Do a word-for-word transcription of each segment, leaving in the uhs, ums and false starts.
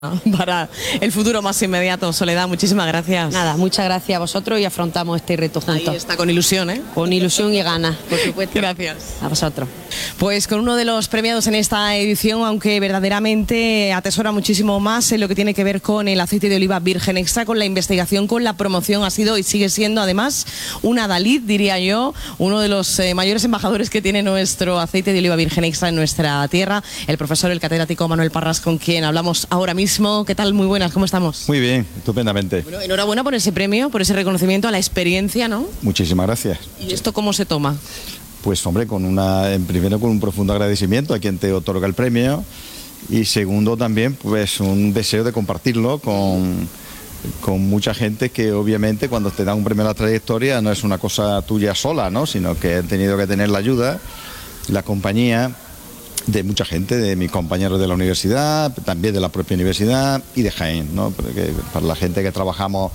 para el futuro más inmediato. Soledad, muchísimas gracias. Nada, muchas gracias a vosotros y afrontamos este reto juntos. Ahí está, con ilusión, ¿eh? Con ilusión y ganas, por supuesto. Gracias. A vosotros. Pues con uno de los premiados en esta edición, aunque verdaderamente atesora muchísimo más en lo que tiene que ver con el aceite de oliva virgen extra, con la investigación, con la promoción, ha sido y sigue siendo además un adalid, diría yo, uno de los eh, mayores embajadores que tiene nuestro aceite de oliva virgen extra en nuestra tierra, el profesor, el catedrático Manuel Parras, con quien hablamos ahora mismo. ¿Qué tal? Muy buenas, ¿cómo estamos? Muy bien, estupendamente. Bueno, enhorabuena por ese premio, por ese reconocimiento a la experiencia, ¿no? Muchísimas gracias. ¿Y esto cómo se toma? Pues hombre, con una, en primero con un profundo agradecimiento a quien te otorga el premio y segundo también pues un deseo de compartirlo con, con mucha gente que obviamente cuando te dan un premio a la trayectoria no es una cosa tuya sola, ¿no? Sino que han tenido que tener la ayuda, la compañía de mucha gente, de mis compañeros de la universidad, también de la propia universidad y de Jaén, ¿no? Porque para la gente que trabajamos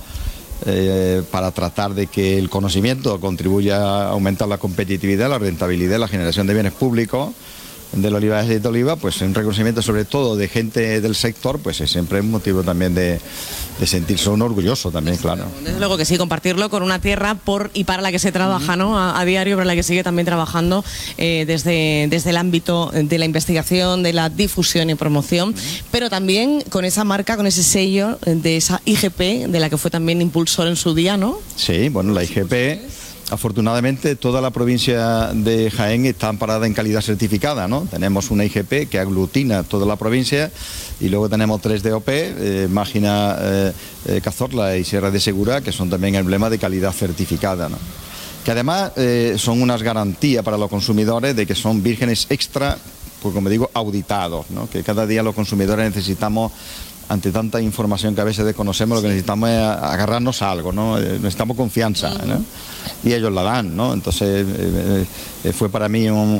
eh, para tratar de que el conocimiento contribuya a aumentar la competitividad, la rentabilidad, la generación de bienes públicos del olivar y aceite de oliva, pues un reconocimiento sobre todo de gente del sector, pues es siempre un motivo también de, de sentirse uno orgulloso también, claro. Desde luego que sí, compartirlo con una tierra por y para la que se trabaja, ¿no? A, a diario, para la que sigue también trabajando eh, desde, desde el ámbito de la investigación, de la difusión y promoción, pero también con esa marca, con ese sello de esa I G P, de la que fue también impulsor en su día, ¿no? Sí, bueno, la I G P... Afortunadamente toda la provincia de Jaén está amparada en calidad certificada, ¿no? Tenemos una I G P que aglutina toda la provincia y luego tenemos tres D O P, eh, Mágina, eh, eh, Cazorla y Sierra de Segura, que son también emblemas de calidad certificada, ¿no? Que además eh, son unas garantías para los consumidores de que son vírgenes extra, pues como digo, auditados, ¿no? Que cada día los consumidores necesitamos, ante tanta información que a veces desconocemos, lo que necesitamos es agarrarnos a algo, ¿no? Necesitamos confianza, ¿no? Y ellos la dan, ¿no? Entonces eh, eh, fue para mí un,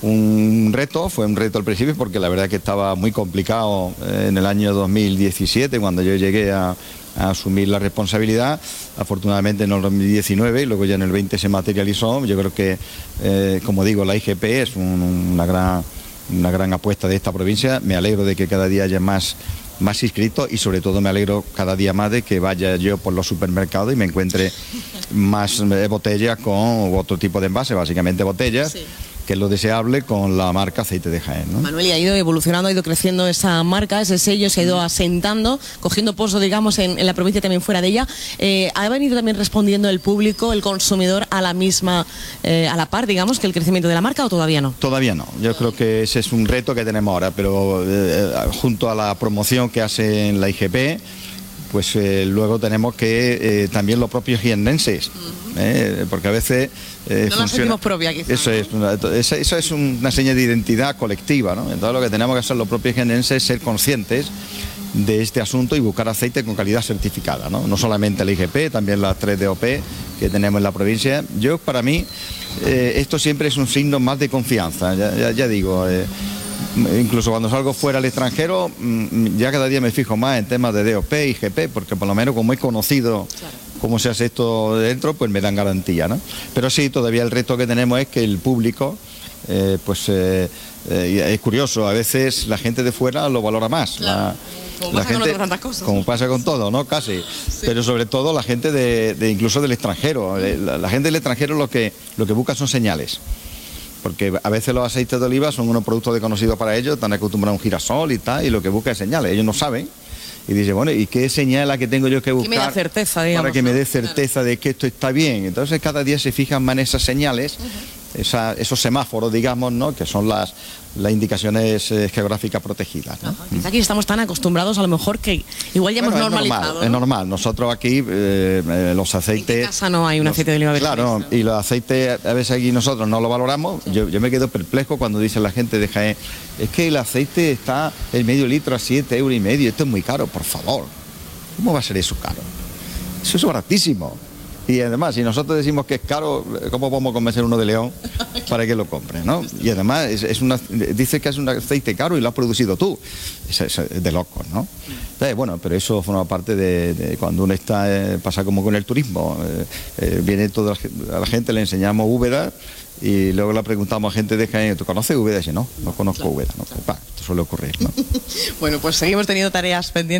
un reto, fue un reto al principio porque la verdad que estaba muy complicado eh, en el año dos mil diecisiete cuando yo llegué a, a asumir la responsabilidad. Afortunadamente en el dos mil diecinueve y luego ya en el veinte se materializó. Yo creo que, eh, como digo, la I G P es un, una, gran, una gran apuesta de esta provincia. Me alegro de que cada día haya más más inscritos y sobre todo me alegro cada día más de que vaya yo por los supermercados y me encuentre más eh, botellas con otro tipo de envase, básicamente botellas, sí, que es lo deseable con la marca Aceite de Jaén, ¿no? Manuel, y ha ido evolucionando, ha ido creciendo esa marca, ese sello, se ha ido asentando, cogiendo pozo, digamos, en, en la provincia y también fuera de ella. Eh, ¿Ha venido también respondiendo el público, el consumidor, a la misma, eh, a la par, digamos, que el crecimiento de la marca o todavía no? Todavía no. Yo creo que ese es un reto que tenemos ahora, pero eh, junto a la promoción que hace en la I G P, pues eh, luego tenemos que eh, también los propios jiennenses, eh, porque a veces eh, no nos sentimos propia, quizá, eso, ¿no? es, eso, eso es una seña de identidad colectiva, ¿no? Entonces lo que tenemos que hacer los propios jiennenses es ser conscientes de este asunto y buscar aceite con calidad certificada, ¿no? No solamente la I G P, también las tres D O P que tenemos en la provincia. Yo, para mí, eh, esto siempre es un signo más de confianza, ya, ya, ya digo... Eh, incluso cuando salgo fuera al extranjero, ya cada día me fijo más en temas de D O P y I G P, porque por lo menos como he conocido cómo se hace esto dentro, pues me dan garantía, ¿no? Pero sí, todavía el reto que tenemos es que el público, eh, pues eh, eh, es curioso, a veces la gente de fuera lo valora más. Claro. La, Como la pasa gente, con tantas cosas. Como pasa con todo, ¿no? Casi. Sí. Pero sobre todo la gente de, de incluso del extranjero. La, la gente del extranjero lo que, lo que busca son señales. Porque a veces los aceites de oliva son unos productos desconocidos para ellos, están acostumbrados a un girasol y tal, y lo que busca es señales, ellos no saben. Y dice, bueno, ¿y qué señal la que tengo yo que buscar? Que me da certeza, digamos, para que me dé ¿no? certeza claro. de que esto está bien. Entonces cada día se fijan más en esas señales, uh-huh. esa, esos semáforos, digamos, ¿no? Que son las, las indicaciones eh, geográficas protegidas, ¿no? Uh-huh. Quizá aquí estamos tan acostumbrados a lo mejor que igual ya bueno, hemos normalizado. Es normal, ¿no? es normal. Nosotros aquí eh, los aceites... En casa no hay un los, aceite de oliva virgen. Claro, y los aceites a veces aquí nosotros no lo valoramos. Yo, yo me quedo perplejo cuando dice la gente de Jaén, es que el aceite está el medio litro a siete euros y medio, esto es muy caro, por favor. ¿Cómo va a ser eso caro? Eso es baratísimo. Y además, si nosotros decimos que es caro, ¿cómo podemos convencer a uno de León para que lo compre, ¿no? Y además, es, es una, dice que es un aceite caro y lo has producido tú. Es, es de locos, ¿no? Entonces, bueno, pero eso forma parte de, de cuando uno está, eh, pasa como con el turismo. Eh, eh, viene toda la, a la gente, le enseñamos Úbeda y luego le preguntamos a gente de Jaén, ¿tú conoces Úbeda? Y dice, no, no conozco Úbeda. No, pues, pa, esto suele ocurrir, ¿no? Bueno, pues seguimos teniendo tareas pendientes.